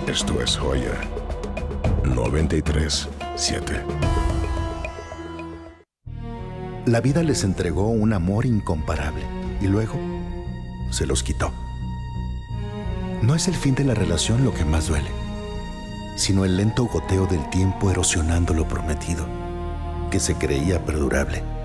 Esto es Joya 93.7. La vida les entregó un amor incomparable y luego se los quitó. No es el fin de la relación lo que más duele, sino el lento goteo del tiempo erosionando lo prometido, que se creía perdurable.